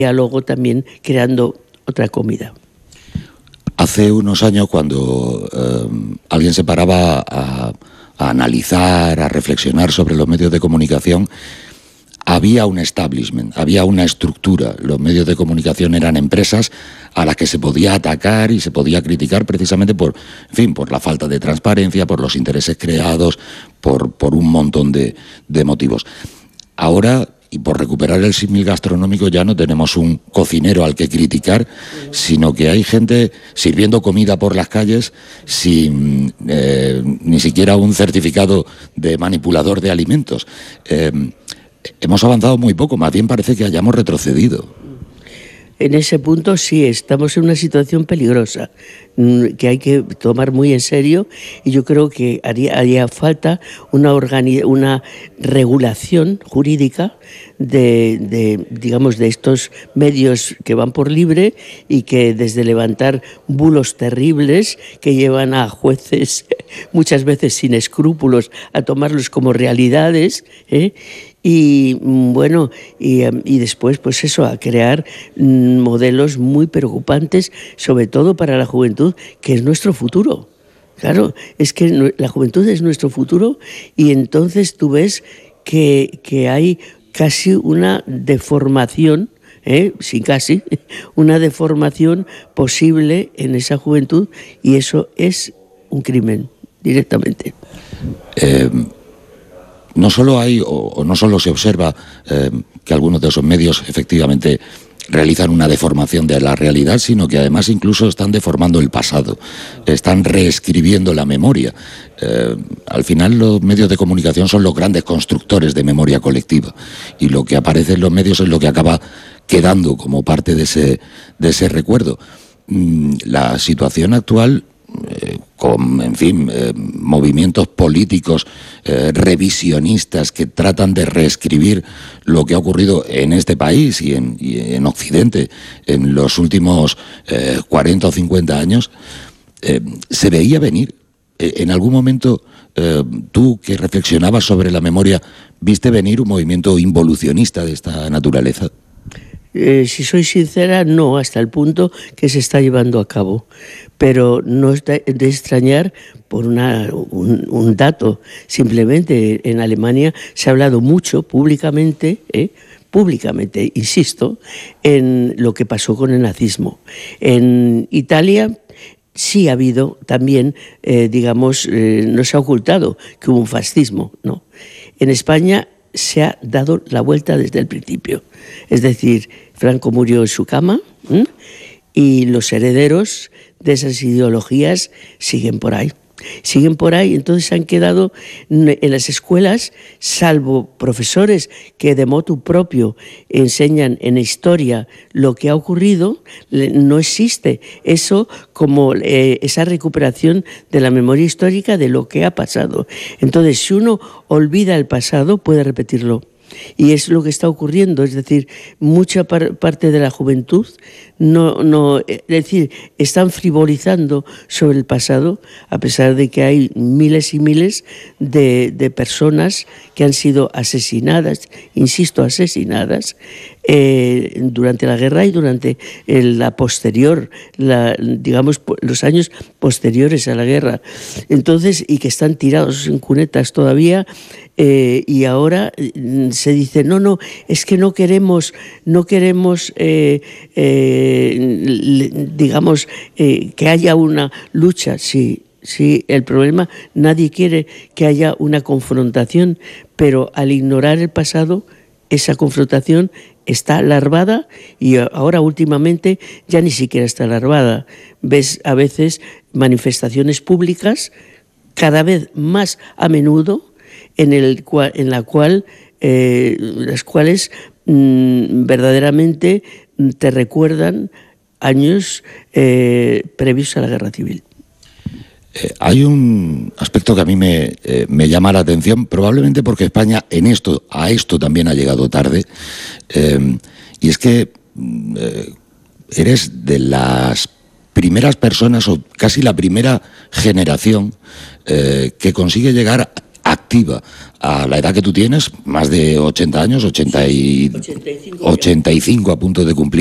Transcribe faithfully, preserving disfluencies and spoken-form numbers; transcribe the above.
diálogo también creando otra comida. Hace unos años, cuando eh, alguien se paraba a, a analizar, a reflexionar sobre los medios de comunicación, había un establishment, había una estructura. Los medios de comunicación eran empresas a las que se podía atacar y se podía criticar precisamente por, en fin, por la falta de transparencia, por los intereses creados, por, por un montón de, de motivos. Ahora, y por recuperar el símil gastronómico, ya no tenemos un cocinero al que criticar, sino que hay gente sirviendo comida por las calles sin eh, ni siquiera un certificado de manipulador de alimentos. Eh, hemos avanzado muy poco, más bien parece que hayamos retrocedido. En ese punto sí, estamos en una situación peligrosa que hay que tomar muy en serio, y yo creo que haría, haría falta una, organi- una regulación jurídica de, de, digamos, de estos medios que van por libre y que desde levantar bulos terribles que llevan a jueces muchas veces sin escrúpulos a tomarlos como realidades, ¿eh? Y bueno, y, y después pues eso, a crear modelos muy preocupantes, sobre todo para la juventud, que es nuestro futuro. Claro, es que la juventud es nuestro futuro, y entonces tú ves que, que hay casi una deformación, ¿eh? sí, casi, una deformación posible en esa juventud, y eso es un crimen directamente. Eh... No solo hay, o, o no solo se observa eh, que algunos de esos medios efectivamente realizan una deformación de la realidad, sino que además incluso están deformando el pasado, están reescribiendo la memoria. Eh, al final los medios de comunicación son los grandes constructores de memoria colectiva, y lo que aparece en los medios es lo que acaba quedando como parte de ese, de ese recuerdo. Mm, la situación actual, Eh, con, en fin, eh, movimientos políticos eh, revisionistas que tratan de reescribir lo que ha ocurrido en este país y en, y en Occidente en los últimos eh, cuarenta o cincuenta años, eh, se veía venir. Eh, en algún momento, eh, tú que reflexionabas sobre la memoria, ¿viste venir un movimiento involucionista de esta naturaleza? Eh, si soy sincera, no, hasta el punto que se está llevando a cabo. Pero no es de, de extrañar por una, un, un dato. Simplemente en Alemania se ha hablado mucho públicamente, ¿eh? públicamente, insisto, en lo que pasó con el nazismo. En Italia sí ha habido también, eh, digamos, eh, no se ha ocultado que hubo un fascismo, ¿no? En España se ha dado la vuelta desde el principio. Es decir, Franco murió en su cama, ¿eh? y los herederos de esas ideologías siguen por ahí. Siguen por ahí, entonces han quedado en las escuelas, salvo profesores que de motu propio enseñan en historia lo que ha ocurrido, no existe eso como eh, esa recuperación de la memoria histórica de lo que ha pasado. Entonces, si uno olvida el pasado, puede repetirlo. Y es lo que está ocurriendo, es decir, mucha par parte de la juventud no, no, es decir, están frivolizando sobre el pasado, a pesar de que hay miles y miles de, de personas que han sido asesinadas, insisto, asesinadas, eh, durante la guerra y durante el, la posterior, la, digamos, los años posteriores a la guerra. Entonces, y que están tirados en cunetas todavía. Eh, y ahora eh, se dice, no, no, es que no queremos, no queremos, eh, eh, digamos, eh, que haya una lucha. Sí, sí, el problema, nadie quiere que haya una confrontación, pero al ignorar el pasado, esa confrontación está larvada, y ahora últimamente ya ni siquiera está larvada. Ves a veces manifestaciones públicas cada vez más a menudo, en, el cual, en la cual, eh, las cuales mmm, verdaderamente te recuerdan años eh, previos a la guerra civil. Eh, hay un aspecto que a mí me, eh, me llama la atención, probablemente porque España en esto, a esto también ha llegado tarde, eh, y es que eh, eres de las primeras personas, o casi la primera generación, eh, que consigue llegar a activa a la edad que tú tienes, más de ochenta años, ochenta y, ochenta y cinco, ochenta y cinco a punto de cumplir.